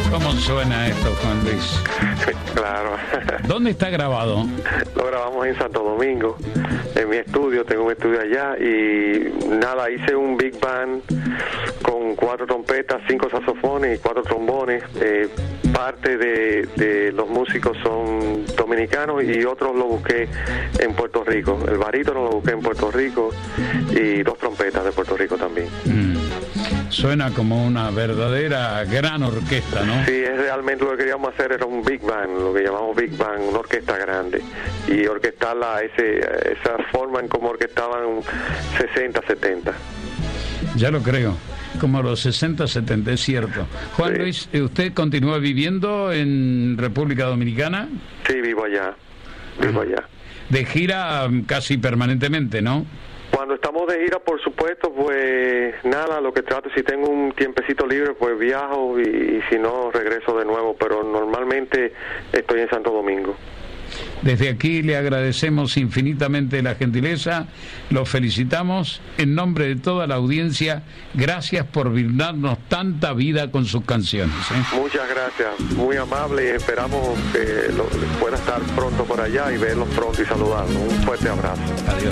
¿Cómo suena esto, Juan Luis? Claro. ¿Dónde está grabado? Lo grabamos en Santo Domingo, en mi estudio, tengo un estudio allá y nada, hice un big band con 4 trompetas, 5 saxofones y 4 trombones. Parte de los músicos son dominicanos y otros lo busqué en Puerto Rico. El barítono lo busqué en Puerto Rico y 2 trompetas de Puerto Rico también. Suena como una verdadera gran orquesta, ¿no? Sí, es realmente lo que queríamos hacer, era un big band, lo que llamamos big band, una orquesta grande, y orquestarla esa forma en como orquestaban 60, 70. Ya lo creo, como los 60, 70, es cierto. Juan Sí. Luis, ¿usted continúa viviendo en República Dominicana? Sí, vivo allá. De gira casi permanentemente, ¿no? Cuando estamos de gira, por supuesto, pues nada, lo que trato, si tengo un tiempecito libre, pues viajo y si no, regreso de nuevo, pero normalmente estoy en Santo Domingo. Desde aquí le agradecemos infinitamente la gentileza, lo felicitamos en nombre de toda la audiencia. Gracias por brindarnos tanta vida con sus canciones, ¿eh? Muchas gracias, muy amable, y esperamos que pueda estar pronto por allá y verlos pronto y saludarlos. Un fuerte abrazo. Adiós.